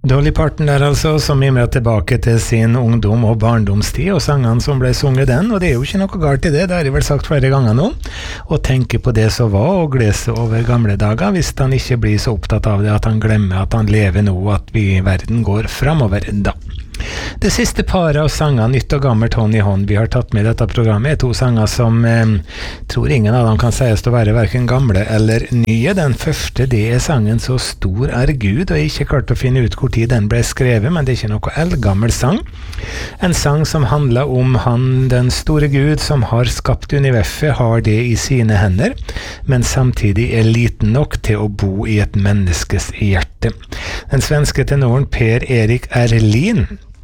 Dolly Parton der altså, som mimret tilbake til sin ungdom og barndomstid, og sangene som ble sunget den, og det er jo ikke noe galt i det, det har jeg vel sagt flere ganger nå, å tenke på det som var, og glede over gamle dager, hvis han ikke blir så opptatt av det at han glemmer at han lever nå, at verden går fremover da. Det siste paret av sanger, nytt og gammelt hånd i hånd, vi har tatt med i dette programmet, er to sanger som tror ingen av dem kan sies å være hverken gamle eller nye. Den første, det er sangen Så stor er Gud, og jeg har ikke klart å finne ut hvor tid den ble skrevet, men det er ikke noe eldgammel sang. En sang som handler om han, den store Gud, som har skapt universet, har det i sine hender, men samtidig er liten nok til å bo i et menneskes hjerte. Den svenske tenoren Per Erik Erlin,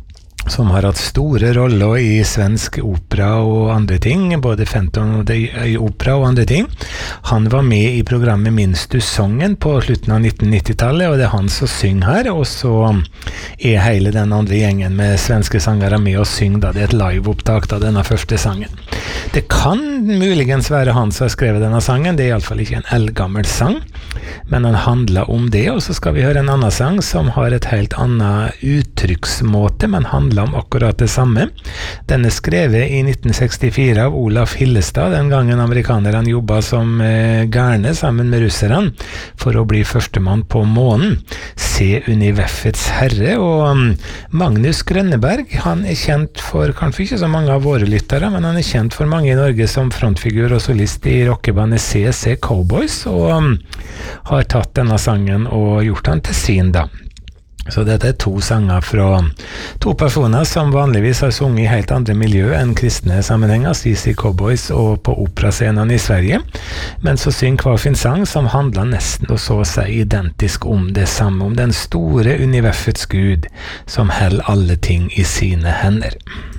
som har hatt store roller i svensk opera og andre ting, både Fenton og opera og andre ting. Han var med i programmet Minst du sången på slutten av 1990-tallet, og det er han som synger her, og så er hele den andre gjengen med svenske sangere med og synger da. Det er et live-opptak av denne første sangen. Det kan muligens være han som har skrevet denne sangen, det er i alle fall ikke en eldgammel sang, men han handler om det, og så skal vi høre en annen sang som har et helt annet uttrykksmåte, men handler om akkurat det samme. Den er skrevet i 1964 av Olaf Hillestad, den gangen amerikanerne jobbet som gærne sammen med russerne for å bli førstemann på månen. Se universets herre, og Magnus Grønneberg, han er kjent for, kanskje ikke så mange av våre lyttere, men han er kjent for mange i Norge som frontfigur og solist i rockebandet CC Cowboys, og har tatt denne sangen og gjort den til sin da. Så dette er to sanger fra to personer som vanligvis har sunget i helt andre miljø enn kristne sammenhenger, CC Cowboys og på operascenene i Sverige, men så synger hver sin sang som handler nesten og så å si identisk om det samme, om den store universets Gud som holder alle ting i sine hender.